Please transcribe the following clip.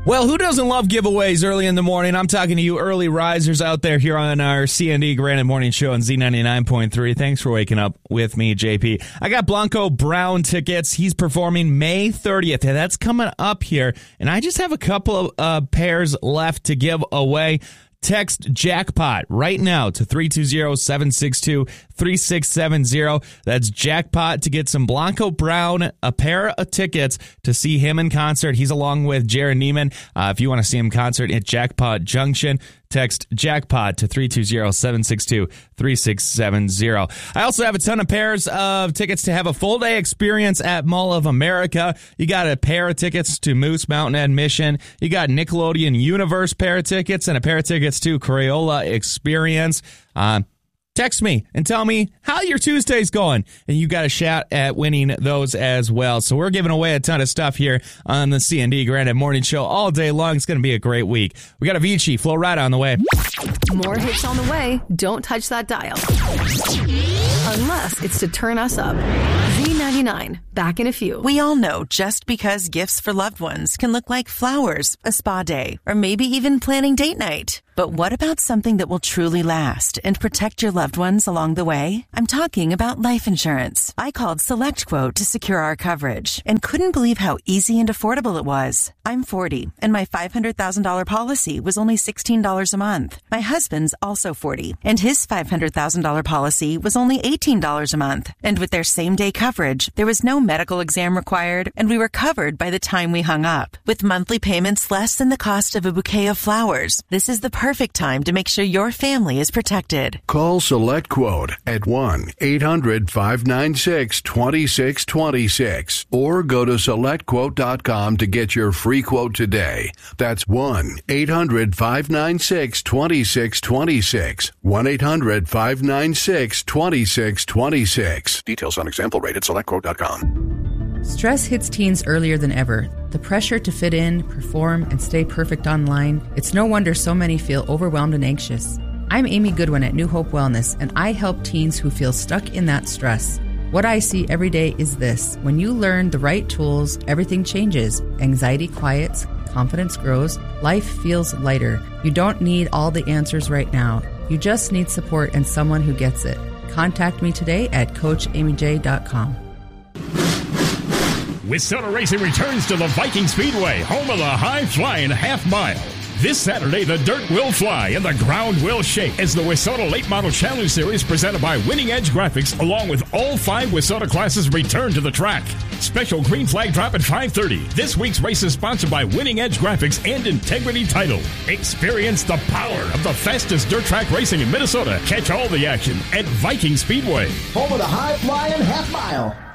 Well, who doesn't love giveaways early in the morning? I'm talking to you early risers out there here on our CND Granite Morning Show on Z99.3. Thanks for waking up with me, JP. I got Blanco Brown tickets. He's performing May 30th. And that's coming up here. And I just have a couple of pairs left to give away. Text Jackpot right now to 320-762-3670. That's Jackpot to get some Blanco Brown, a pair of tickets to see him in concert. He's along with Jared Neiman. If you want to see him in concert at Jackpot Junction, text Jackpot to 320-762-3670. I also have a ton of pairs of tickets to have a full day experience at Mall of America. You got a pair of tickets to Moose Mountain Admission. You got Nickelodeon Universe pair of tickets and a pair of tickets to Crayola Experience. Text me and tell me how your Tuesday's going, and you got a shot at winning those as well. So we're giving away a ton of stuff here on the C&D Granite Morning Show all day long. It's going to be a great week. We got Avicii, Flo Rida on the way. More hits on the way. Don't touch that dial. Unless it's to turn us up. Z99, back in a few. We all know just because gifts for loved ones can look like flowers, a spa day, or maybe even planning date night. But what about something that will truly last and protect your loved ones along the way? I'm talking about life insurance. I called SelectQuote to secure our coverage and couldn't believe how easy and affordable it was. I'm 40, and my $500,000 policy was only $16 a month. My husband's also 40, and his $500,000 policy was only $18 a month. And with their same-day coverage, there was no medical exam required, and we were covered by the time we hung up. With monthly payments less than the cost of a bouquet of flowers, this is the perfect time to make sure your family is protected. Call SelectQuote at 1-800-596-2626 or go to SelectQuote.com to get your free quote today. That's 1-800-596-2626. 1-800-596-2626. Details on example rate at SelectQuote.com. Stress hits teens earlier than ever. The pressure to fit in, perform, and stay perfect online. It's no wonder so many feel overwhelmed and anxious. I'm Amy Goodwin at New Hope Wellness, and I help teens who feel stuck in that stress. What I see every day is this. When you learn the right tools, everything changes. Anxiety quiets, confidence grows, life feels lighter. You don't need all the answers right now. You just need support and someone who gets it. Contact me today at CoachAmyJ.com. WISSOTA Racing returns to the Viking Speedway, home of the high-flying half mile. This Saturday, the dirt will fly and the ground will shake as the WISSOTA Late Model Challenge Series presented by Winning Edge Graphics, along with all 5 WISSOTA classes, return to the track. Special green flag drop at 5:30. This week's race is sponsored by Winning Edge Graphics and Integrity Title. Experience the power of the fastest dirt track racing in Minnesota. Catch all the action at Viking Speedway, home of the high-flying half mile.